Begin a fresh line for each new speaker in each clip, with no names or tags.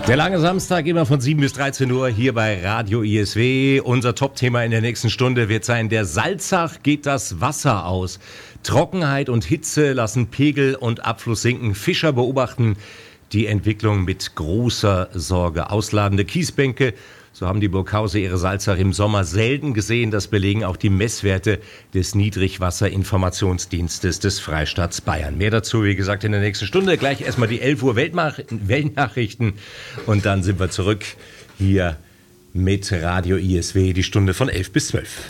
Der lange Samstag immer von 7 bis 13 Uhr hier bei Radio ISW. Unser Top-Thema in der nächsten Stunde wird sein, der Salzach geht das Wasser aus. Trockenheit und Hitze lassen Pegel und Abfluss sinken. Fischer beobachten die Entwicklung mit großer Sorge. Ausladende Kiesbänke, so haben die Burghauser ihre Salzach im Sommer selten gesehen. Das belegen auch die Messwerte des Niedrigwasserinformationsdienstes des Freistaats Bayern. Mehr dazu, wie gesagt, in der nächsten Stunde. Gleich erstmal die 11 Uhr Weltnachrichten und dann sind wir zurück hier mit Radio ISW, die Stunde von 11 bis 12.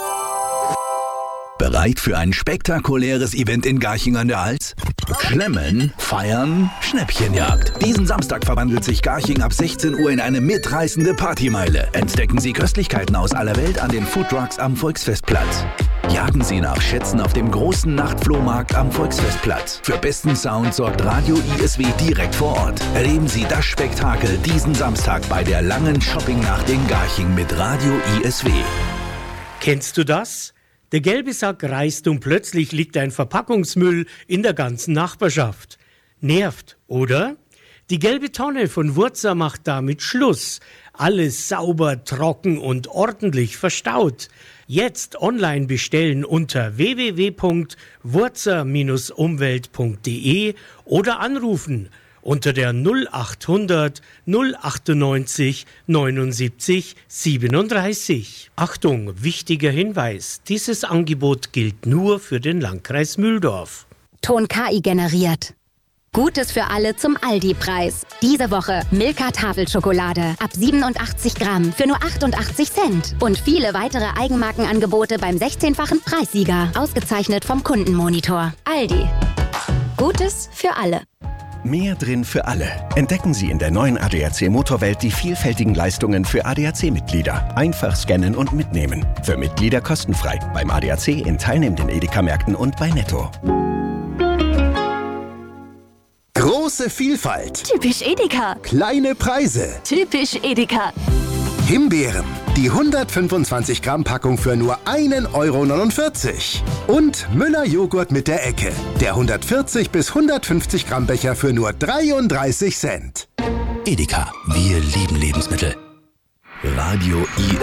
Bereit für ein spektakuläres Event in Garching an der Alz? Schlemmen, feiern, Schnäppchenjagd. Diesen Samstag verwandelt sich Garching ab 16 Uhr in eine mitreißende Partymeile. Entdecken Sie Köstlichkeiten aus aller Welt an den Foodtrucks am Volksfestplatz. Jagen Sie nach Schätzen auf dem großen Nachtflohmarkt am Volksfestplatz. Für besten Sound sorgt Radio ISW direkt vor Ort. Erleben Sie das Spektakel diesen Samstag bei der langen Shoppingnacht in Garching mit Radio ISW.
Kennst du das? Der gelbe Sack reißt und plötzlich liegt ein Verpackungsmüll in der ganzen Nachbarschaft. Nervt, oder? Die gelbe Tonne von Wurzer macht damit Schluss. Alles sauber, trocken und ordentlich verstaut. Jetzt online bestellen unter www.wurzer-umwelt.de oder anrufen unter der 0800 098 79 37. Achtung, wichtiger Hinweis, dieses Angebot gilt nur für den Landkreis Mühldorf.
Ton KI generiert. Gutes für alle zum Aldi-Preis. Diese Woche Milka Tafelschokolade ab 87 Gramm für nur 88 Cent. Und viele weitere Eigenmarkenangebote beim 16-fachen Preissieger. Ausgezeichnet vom Kundenmonitor. Aldi. Gutes für alle.
Mehr drin für alle. Entdecken Sie in der neuen ADAC Motorwelt die vielfältigen Leistungen für ADAC-Mitglieder. Einfach scannen und mitnehmen. Für Mitglieder kostenfrei. Beim ADAC in teilnehmenden Edeka-Märkten und bei Netto.
Große Vielfalt.
Typisch Edeka.
Kleine Preise.
Typisch Edeka.
Himbeeren. Die 125 Gramm Packung für nur 1,49 €. Und Müller Joghurt mit der Ecke. Der 140 bis 150 Gramm Becher für nur 33 Cent.
Edeka, wir lieben Lebensmittel. Radio ISW.